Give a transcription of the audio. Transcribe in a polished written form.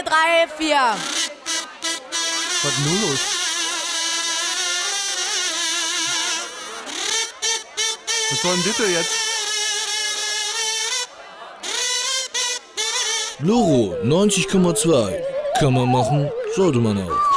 3, 4. Was ist nun los? Was soll denn das jetzt? Loro 90,2. Kann man machen, sollte man auch.